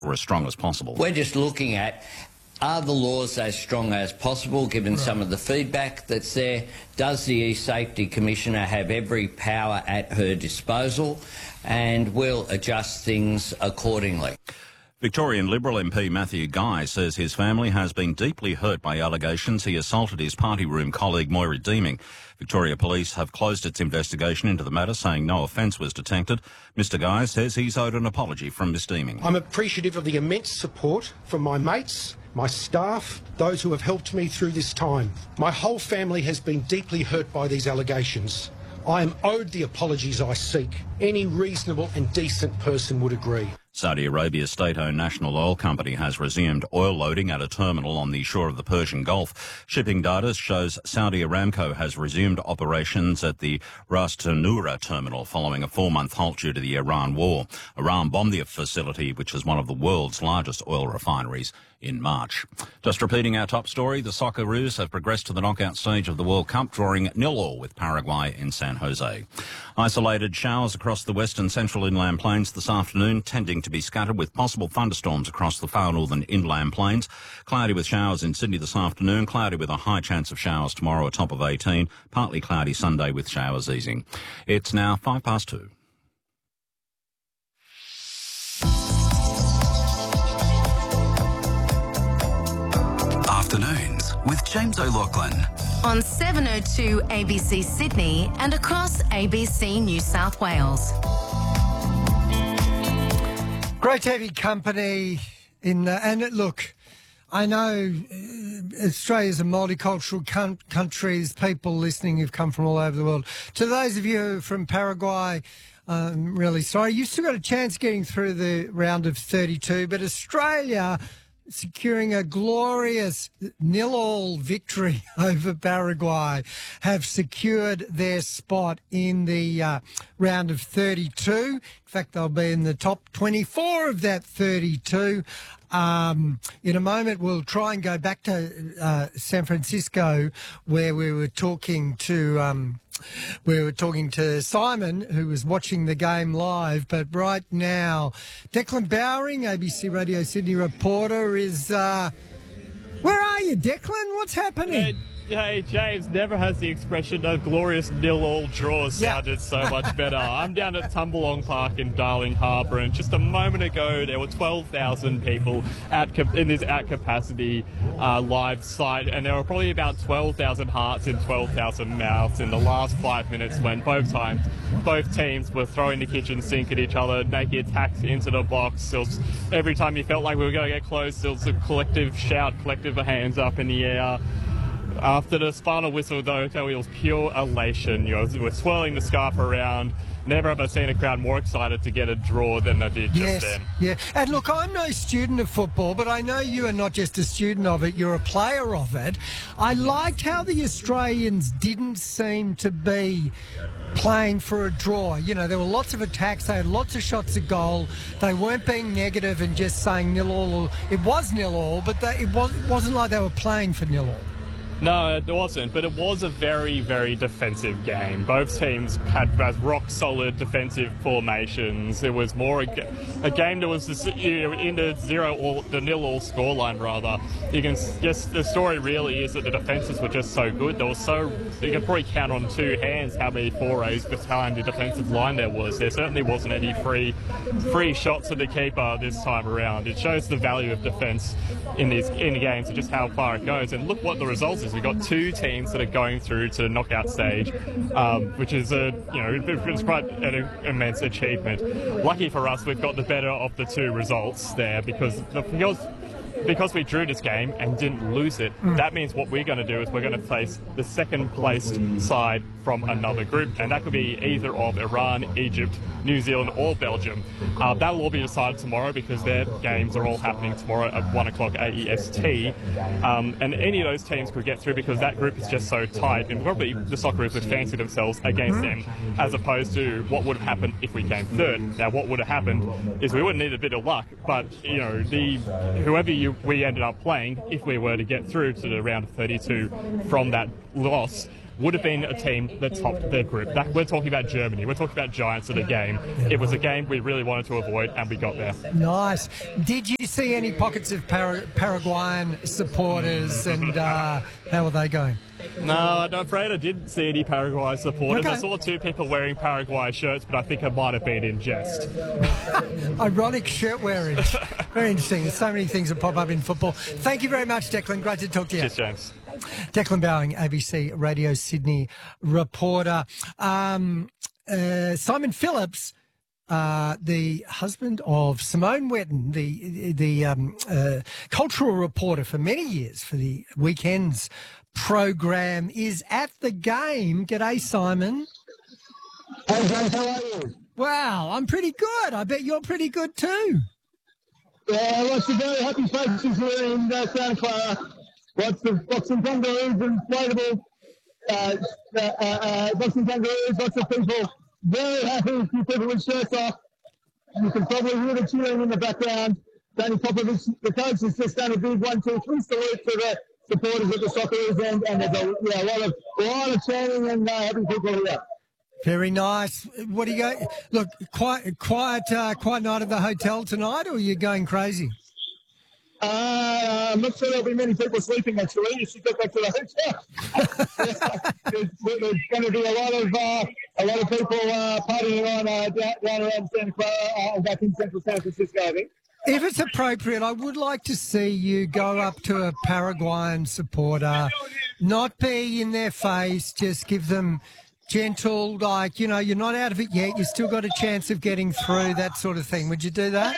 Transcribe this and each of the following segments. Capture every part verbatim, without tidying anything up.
were as strong as possible. We're just looking at, are the laws as strong as possible, given right. some of the feedback that's there? Does the E-Safety Commissioner have every power at her disposal? And we'll adjust things accordingly. Victorian Liberal M P Matthew Guy says his family has been deeply hurt by allegations he assaulted his party room colleague Moira Deeming. Victoria Police have closed its investigation into the matter, saying no offence was detected. Mister Guy says he's owed an apology from Miss Deeming. I'm appreciative of the immense support from my mates, my staff, those who have helped me through this time. My whole family has been deeply hurt by these allegations. I am owed the apologies I seek. Any reasonable and decent person would agree. Saudi Arabia's state-owned national oil company has resumed oil loading at a terminal on the shore of the Persian Gulf. Shipping data shows Saudi Aramco has resumed operations at the Ras Tanura terminal following a four-month halt due to the Iran war. Iran bombed the facility, which is one of the world's largest oil refineries, in March. Just repeating our top story, the Socceroos have progressed to the knockout stage of the World Cup, drawing nil all with Paraguay in San Jose. Isolated showers across the western central inland plains this afternoon, tending to be scattered with possible thunderstorms across the far northern inland plains. Cloudy with showers in Sydney this afternoon, cloudy with a high chance of showers tomorrow, a top of eighteen, partly cloudy Sunday with showers easing. It's now five past two. Afternoons with James O'Loughlin. On seven oh two A B C Sydney and across A B C New South Wales. Great to have your company in, uh, and it, look, I know uh, Australia's a multicultural con- country. There's people listening who've come from all over the world. To those of you from Paraguay, I'm really sorry. You still got a chance getting through the round of thirty-two, but Australia securing a glorious nil-all victory over Paraguay, have secured their spot in the uh, round of thirty-two. In fact, they'll be in the top twenty-four of that thirty-two. Um, in a moment, we'll try and go back to uh, San Francisco, where we were talking to... Um, We were talking to Simon, who was watching the game live, but right now, Declan Bowring, A B C Radio Sydney reporter, is... Uh, where are you, Declan? What's happening? Hey, hey, James, never has the expression of glorious nil-all draws sounded yeah. so much better. I'm down at Tumbalong Park in Darling Harbour, and just a moment ago, there were twelve thousand people at in this at-capacity uh, live site, and there were probably about twelve thousand hearts and twelve thousand mouths in the last five minutes when both times, both teams were throwing the kitchen sink at each other, making attacks into the box. Was, every time you felt like we were going to get close, there was a collective shout, collective hands up in the air. After the final whistle, though, it was pure elation. You know, we're swirling the scarf around. Never have I seen a crowd more excited to get a draw than they did yes, just then. Yeah, and look, I'm no student of football, but I know you are not just a student of it, you're a player of it. I liked how the Australians didn't seem to be playing for a draw. You know, there were lots of attacks, they had lots of shots at goal. They weren't being negative and just saying nil-all. It was nil-all, but they, it, was, it wasn't like they were playing for nil-all. No, it wasn't, but it was a very, very defensive game. Both teams had rock-solid defensive formations. It was more a, a game that was the, you know, in the zero or the nil-all scoreline, rather. You can guess the story really is that the defences were just so good. There was so you can probably count on two hands how many forays behind the defensive line there was. There certainly wasn't any free, free shots at the keeper this time around. It shows the value of defence in these in the games and just how far it goes. And look what the results is. We've got two teams that are going through to the knockout stage, um, which is a you know it's quite an immense achievement. Lucky for us, we've got the better of the two results there because the because, because we drew this game and didn't lose it. Mm. That means what we're going to do is we're going to face the second placed side from another group, and that could be either of Iran, Egypt, New Zealand or Belgium. Uh, that'll all be decided tomorrow because their games are all happening tomorrow at one o'clock A E S T. Um, and any of those teams could get through because that group is just so tight, and probably the Socceroos would fancy themselves against them as opposed to what would have happened if we came third. Now, what would have happened is we would need a bit of luck, but, you know, the whoever you, we ended up playing, if we were to get through to the round of thirty-two from that loss, would have been a team that topped their group. That, we're talking about Germany. We're talking about giants of the game. It was a game we really wanted to avoid, and we got there. Nice. Did you see any pockets of Par- Paraguayan supporters, and uh, how are they going? No, I'm afraid I didn't see any Paraguay supporters. Okay. I saw two people wearing Paraguay shirts, but I think it might have been in jest. Ironic shirt wearing. Very interesting. There's so many things that pop up in football. Thank you very much, Declan. Great to talk to you. Cheers, James. Declan Bowing, A B C Radio Sydney reporter. Um, uh, Simon Phillips, uh, the husband of Simone Wetton, the the um, uh, cultural reporter for many years for the Weekends program, is at the game. G'day, Simon. Hey, James, how are you? Wow, I'm pretty good. I bet you're pretty good too. Yeah, lots of very happy faces here in uh, Santa Clara. Lots of boxing kangaroos, inflatable uh, uh, uh, boxing kangaroos, lots of people very happy, a few people with shirts off. You can probably hear the cheering in the background. Danny Popovich, the coach, has just done a big one, two, three salute to the supporters of the Socceroos, and, and there's a, yeah, a lot of a lot of chanting and uh, happy people here. Very nice. What do you go? Look, quiet, quiet, uh, quiet night at the hotel tonight, or are you going crazy? Uh, I'm not sure there'll be many people sleeping, actually. You should go back to the hotel. there's, there's going to be a lot of uh, a lot of people uh, partying on uh, down, down around Santa Clara, uh, back in central San Francisco, I think. If it's appropriate, I would like to see you go up to a Paraguayan supporter, not be in their face, just give them gentle, like, you know, you're not out of it yet, you've still got a chance of getting through, that sort of thing. Would you do that?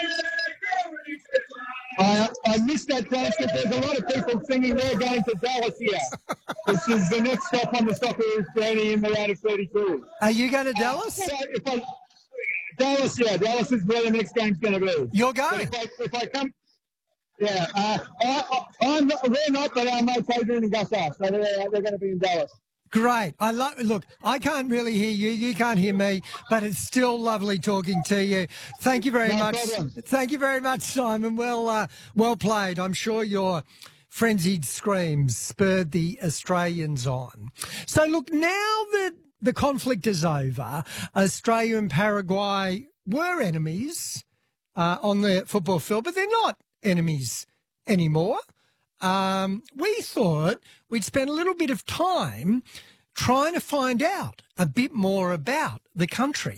I, I missed that dance, but there's a lot of people singing they're going to Dallas here, which is the next stop on the Socceroos journey in the round of thirty-two. Are you going to Dallas? Uh, if I, Dallas, yeah, Dallas is where the next game's going to be. You're going? If I, if I come, yeah, uh, I, I, I'm not, we're not, but our mates Adrian and Gus are, so they're, they're going to be in Dallas. Great. I love. Look, I can't really hear you. You can't hear me, but it's still lovely talking to you. Thank you very No much. problem. Thank you very much, Simon. Well, uh, well played. I'm sure your frenzied screams spurred the Australians on. So, look, now that the conflict is over, Australia and Paraguay were enemies uh, on the football field, but they're not enemies anymore. Um, we thought we'd spend a little bit of time trying to find out a bit more about the country.